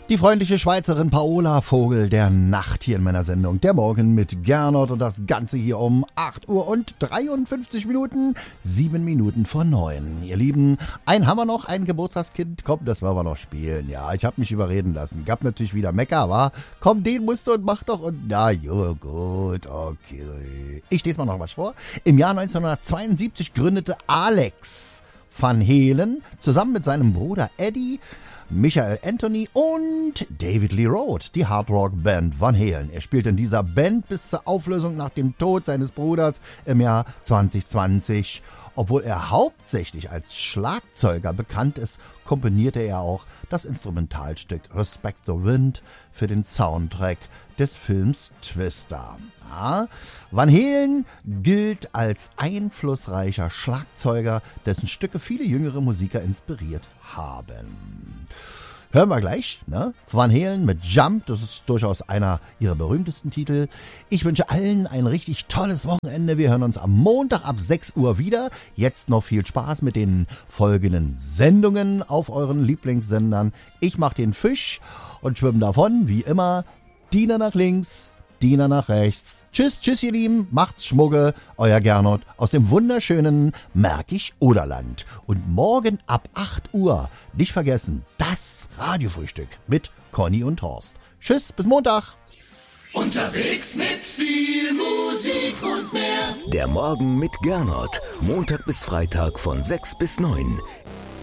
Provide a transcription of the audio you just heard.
Die freundliche Schweizerin Paola Vogel der Nacht hier in meiner Sendung. Der Morgen mit Gernot und das Ganze hier um 8 Uhr und 53 Minuten, 7 Minuten vor 9. Ihr Lieben, haben wir noch ein Geburtstagskind? Komm, das wollen wir noch spielen. Ja, ich habe mich überreden lassen. Gab natürlich wieder Mecker, wa? Komm, den musst du und mach doch und na jo, gut, okay. Ich lese mal noch was vor. Im Jahr 1972 gründete Alex Van Halen zusammen mit seinem Bruder Eddie, Michael Anthony und David Lee Roth, die Hardrock-Band Van Halen. Er spielte in dieser Band bis zur Auflösung nach dem Tod seines Bruders im Jahr 2020. Obwohl er hauptsächlich als Schlagzeuger bekannt ist, komponierte er auch das Instrumentalstück Respect the Wind für den Soundtrack des Films Twister. Ja, Van Halen gilt als einflussreicher Schlagzeuger, dessen Stücke viele jüngere Musiker inspiriert haben. Hören wir gleich, ne? Van Halen mit Jump, das ist durchaus einer ihrer berühmtesten Titel. Ich wünsche allen ein richtig tolles Wochenende. Wir hören uns am Montag ab 6 Uhr wieder. Jetzt noch viel Spaß mit den folgenden Sendungen auf euren Lieblingssendern. Ich mache den Fisch und schwimme davon, wie immer, Diener nach links, Diener nach rechts. Tschüss, tschüss ihr Lieben, macht's Schmugge, euer Gernot aus dem wunderschönen Märkisch-Oderland. Und morgen ab 8 Uhr, nicht vergessen, das Radiofrühstück mit Conny und Horst. Tschüss, bis Montag. Unterwegs mit viel Musik und mehr. Der Morgen mit Gernot, Montag bis Freitag von 6 bis 9.